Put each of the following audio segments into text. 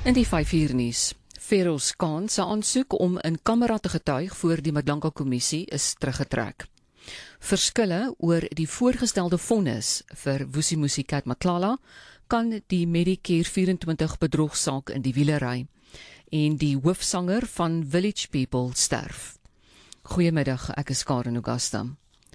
In die 5 uur nuus. Feroz Khan se aansoek om in kamera te getuig voor die Madlanka Kommissie is teruggetrek. Verskille oor die voorgestelde vonnis vir Vusimusi Cat Matlala kan die Medicare 24 bedrogsaak in die wiele ry en die hoofsanger van Village People sterf. Goeiemiddag, ek is Karen Augusta.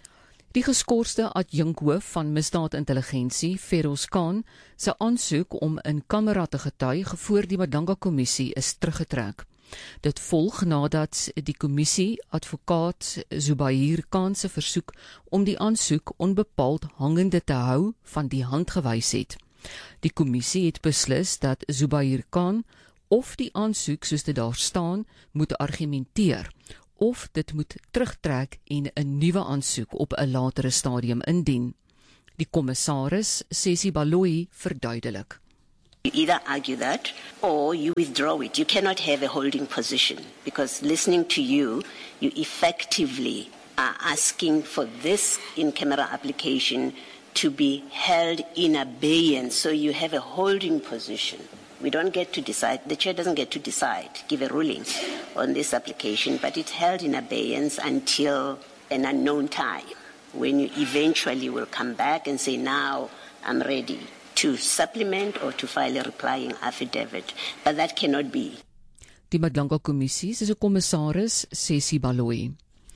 Die geskorste adjunkhoof van misdaadintelligensie, Feroz Khan, se aansoek om in kamera te getuig voor die Madlanka Kommissie is teruggetrek. Dit volg nadat die kommissie advokaat Zubair Khan se versoek om die aansoek onbepaald hangende te hou van die hand gewys het. Die kommissie het beslis dat Zubair Khan of die aansoek soos dit daar staan moet argumenteer, of dit moet terugtrek en 'n nuwe aansoek op 'n latere stadium indien. Die kommissaris, Sesi Baloyi, verduidelik. You either argue that or you withdraw it. You cannot have a holding position because listening to you effectively are asking for this in-camera application to be held in abeyance. So you have a holding position. We don't get to decide, the chair doesn't get to decide, give a ruling on this application, but it's held in abeyance until an unknown time when you eventually will come back and say, now I'm ready to supplement or to file a replying affidavit. But that cannot be. Die Madlanka Kommissie se kommissaris, Sesi Baloyi.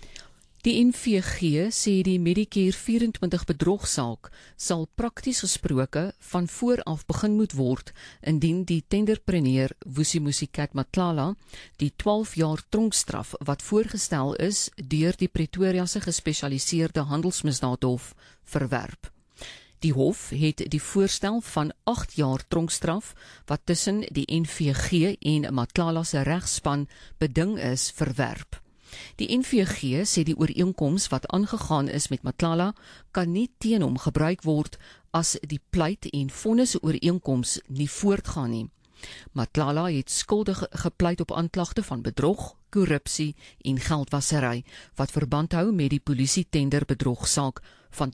Die NVG sê die Medicare 24 bedrogsaak sal prakties gesproke van vooraf begin moet word indien die tenderpreneur Vusimusi Cat Matlala die 12 jaar tronkstraf wat voorgestel is deur die Pretoria se gespesialiseerde handelsmisdaadhof verwerp. Die hof het die voorstel van 8 jaar tronkstraf wat tussen die NVG en Matlala se regspan beding is verwerp. Die NVG sê die ooreenkoms wat aangegaan is met Matlala kan nie teen hom gebruik word as die pleit en vonnis ooreenkoms nie voortgaan nie. Matlala het skuldig gepleit op aanklagte van bedrog, korrupsie en geldwasery wat verband hou met die polisie tender bedrogsaak van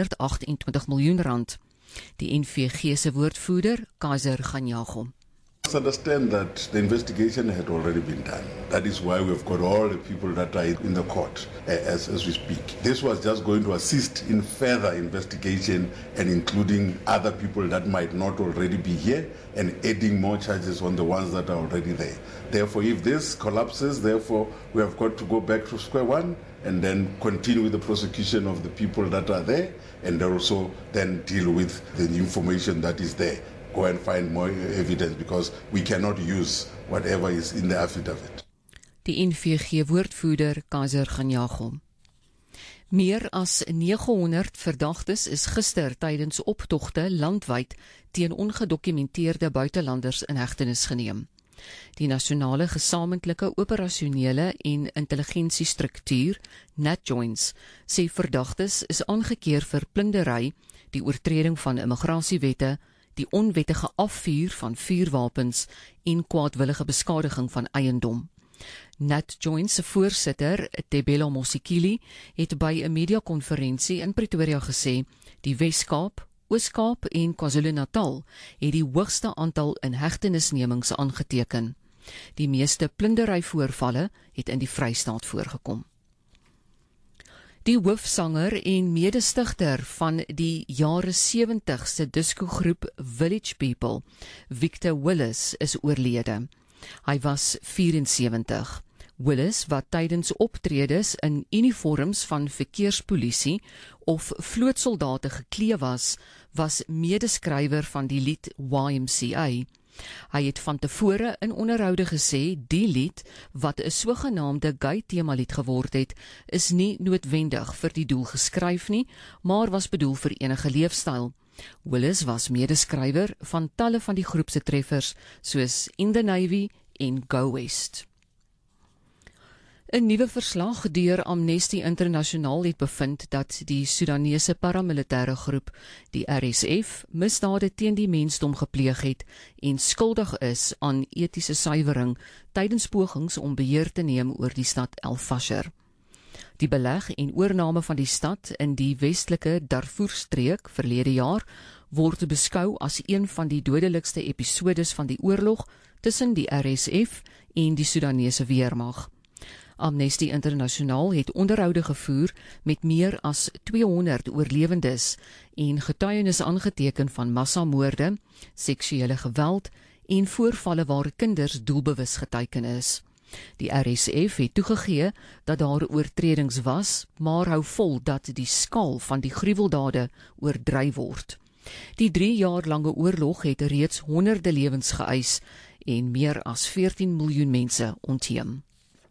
R228 miljoen. Die NVG se woordvoerder, Kaiser Ganyago. Understand that the investigation had already been done. That is why we've got all the people that are in the court as we speak. This was just going to assist in further investigation and including other people that might not already be here and adding more charges on the ones that are already there. Therefore, if this collapses, therefore, we have got to go back to square one and then continue with the prosecution of the people that are there and also then deal with the information that is there. Go and find more evidence because we cannot use whatever is in the affidavit. Die NVG woordvoerder Kaiser Ganyago. Meer as 900 verdagtes is gister tydens optogte landwyd teen ongedokumenteerde buitelanders in hegtenis geneem. Die nasionale gesamentlike operasionele en intelligensiestruktuur, NatJoins, sê verdagtes is aangekeer vir plundering, die oortreding van immigrasiewette, die onwettige afvuur van vuurwapens en kwaadwillige beskadiging van eiendom. NatJoins se voorsitter, Tebelo Mosikili, het by 'n mediakonferensie in Pretoria gesê, die Wes-Kaap, Oos-Kaap en KwaZulu-Natal het die hoogste aantal inhegtenisnemings aangeteken. Die meeste plunderyvoorvalle het in die Vrystaat voorgekom. Die hoofsanger en medestigter van die jare 70 se diskogroep Village People, Victor Willis, is oorlede. Hy was 74. Willis, wat tydens optredes in uniforms van verkeerspolisie of vlootsoldate geklee was medeskrywer van die lied YMCA. Hy het van tevore in onderhoude gesê, die lied, wat 'n sogenaamde gay temalied geword het, is nie noodwendig vir die doel geskryf nie, maar was bedoel vir enige leefstyl. Willis was medeskrywer van talle van die groep se treffers, soos In the Navy en Go West. 'n Nuwe verslag deur Amnesty Internasionaal het bevind dat die Sudanese paramilitêre groep, die RSF, misdade teen die mensdom gepleeg het en skuldig is aan etiese suiwering tydens pogings om beheer te neem oor die stad El Fasher. Die beleg en oorname van die stad in die westelike Darfur-streek verlede jaar word beskou as een van die dodelikste episodes van die oorlog tussen die RSF en die Sudanese weermag. Amnesty Internasionaal het onderhoude gevoer met meer as 200 oorlewendes en getuienis aangeteken van massamoorde, seksuele geweld en voorvalle waar kinders doelbewus geteken is. Die RSF het toegegee dat daar oortredings was, maar hou vol dat die skaal van die gruweldade oordryf word. Die 3 jaar lange oorlog het reeds honderde lewens geëis en meer as 14 miljoen mense ontheem.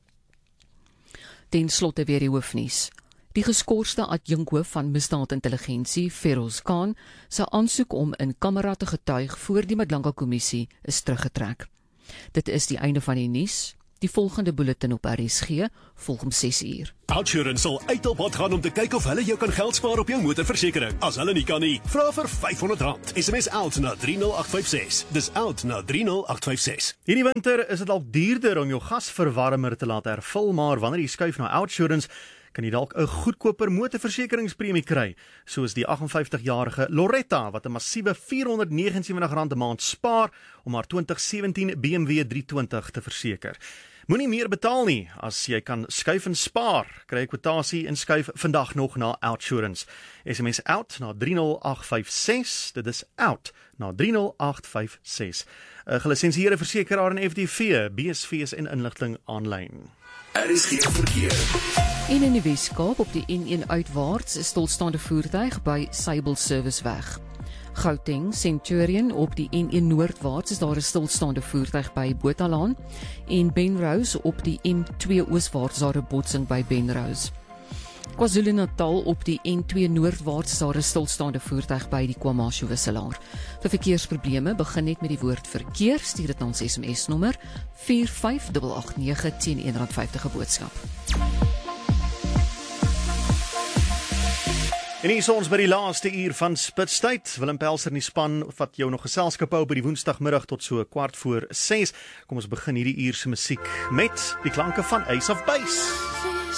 Ten slotte weer die hoofnuus. Die geskorste adjunkhoof van misdaadintelligensie, Feroz Khan, se aansoek om in kamera te getuig voor die Madlanga-kommissie is teruggetrek. Dit is die einde van die nuus. Die volgende bulletin op RSG volg om 6 uur. Outsurance sal uit op pad gaan om te kyk of hulle jou kan geld spaar op jou motorversekering. As hulle nie kan nie, vra vir R500. SMS out na 30856. Dis out na 30856. Hierdie winter is dit al duurder om jou gasverwarmer te laat hervul, maar wanneer jy skuif na Outsurance, kan jy dalk 'n goedkoper motorversekeringspremie kry, soos die 58-jarige Loretta wat 'n massiewe R479 'n maand spaar om haar 2017 BMW 320 te verseker. Moenie meer betaal nie. As jy kan skuif en spaar, kry 'n kwotasie en skuif vandag nog na Outsurance. SMS out na 30856. Dit is out na 30856. 'n Gelisensieerde versekeraar en FDV, BSV's en inligting aanlyn. RSG verkeer. En in die Weskaap op die N1 uitwaarts is stilstaande voertuig by Sable Serviceweg. Gauteng Centurion op die N1 noordwaarts is daar 'n stilstaande voertuig by Botalaan en Benrose op die M2 ooswaarts is daar 'n botsing by Benrose. KwaZulu-Natal op die N2 noordwaarts is daar 'n stilstaande voertuig by die KwaMashu wisselaar. Vir verkeersprobleme begin net met die woord verkeer, stuur dit na ons SMS nommer 45889 teen R1.50 boodskap. En hier is ons by die laaste uur van Spitstyd. Willem Pelser in die span wat jou nog geselskap hou by die woensdagmiddag tot so 6:15. Kom ons begin hierdie uur se musiek met die klanke van Ace of Base.